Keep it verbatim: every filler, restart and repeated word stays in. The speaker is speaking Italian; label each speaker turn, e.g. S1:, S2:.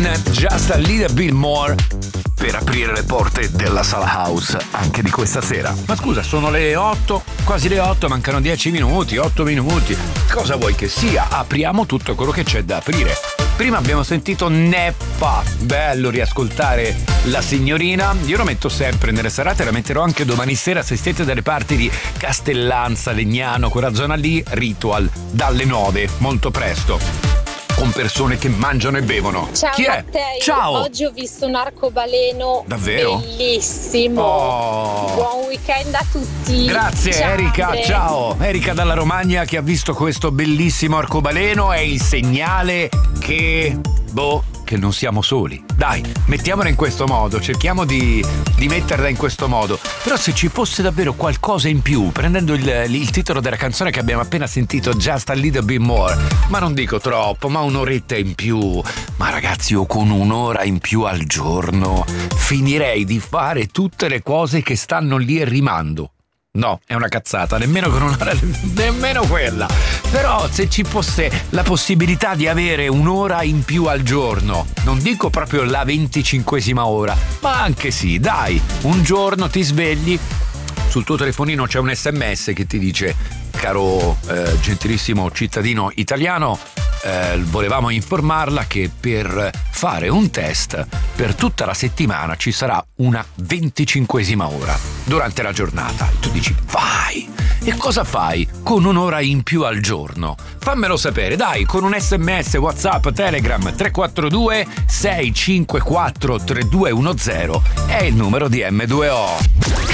S1: con Just a Little Bit More per aprire le porte della Sala House anche di questa sera. Ma scusa, sono le otto, quasi le otto, mancano dieci minuti, otto minuti. Cosa vuoi che sia? Apriamo tutto quello che c'è da aprire. Prima abbiamo sentito Neppa, bello riascoltare la signorina. Io lo metto sempre nelle serate, la metterò anche domani sera se siete dalle parti di Castellanza, Legnano, quella zona lì, Ritual, dalle nove, molto presto, con persone che mangiano e bevono.
S2: Ciao
S1: Chi è?
S2: Matteo,
S1: Ciao.
S2: oggi ho visto un arcobaleno
S1: Davvero?
S2: bellissimo.
S1: Oh.
S2: Buon weekend a tutti.
S1: Grazie
S2: ciao,
S1: Erika,
S2: Andre.
S1: ciao. Erika dalla Romagna che ha visto questo bellissimo arcobaleno, è il segnale che, boh, che non siamo soli. Dai, mettiamola in questo modo, cerchiamo di, di metterla in questo modo. Però se ci fosse davvero qualcosa in più, prendendo il, il titolo della canzone che abbiamo appena sentito, Just a Little Bit More, ma non dico troppo, ma un'oretta in più. Ma ragazzi, io con un'ora in più al giorno finirei di fare tutte le cose che stanno lì e rimando. No, è una cazzata, nemmeno con un'ora, nemmeno quella. Però se ci fosse la possibilità di avere un'ora in più al giorno, non dico proprio la venticinquesima ora, ma anche sì, dai, un giorno ti svegli, sul tuo telefonino c'è un sms che ti dice: caro eh, gentilissimo cittadino italiano, eh, volevamo informarla che per fare un test per tutta la settimana ci sarà una venticinquesima ora durante la giornata. Tu dici vai, e cosa fai con un'ora in più al giorno? Fammelo sapere, dai, con un sms, WhatsApp, Telegram. Tre quattro due sei cinque quattro tre due uno zero è il numero di emme due o.